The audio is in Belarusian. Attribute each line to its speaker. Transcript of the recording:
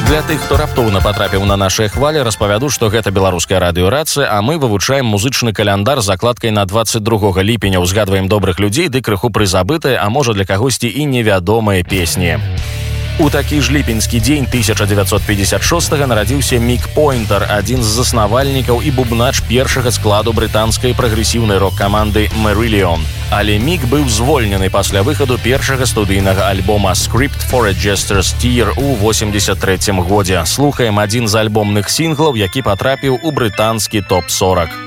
Speaker 1: Для тых, хто раптоўна патрапіў на нашыя хвалі, распавяду, што гэта беларуская радыёрацыя, а мы вывучаем музычны каляндар з закладкай на 22 ліпеня, узгадваем добрых людзей ды крыху прызабытыя, а можа для кагосьці і невядомыя песні. У такі ж ліпеньскі дзень 1956-га нарадзіўся Мік Пойнтер, адзін з заснавальнікаў і бубнач першага складу брытанскай прагрэсіўнай рок-каманды Marillion. Але Мік быў звольнены пасля выхаду першага студыйнага альбома «Script for a Jester's Tear» у 83 годзе. Слухаем адзін з альбомных сінглаў, які патрапіў у брытанскі топ-40.